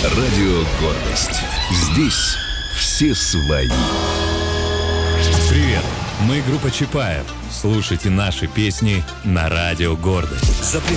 Радио «Гордость». Здесь все свои. Привет, мы группа Чапаев. Слушайте наши песни на Радио «Гордость».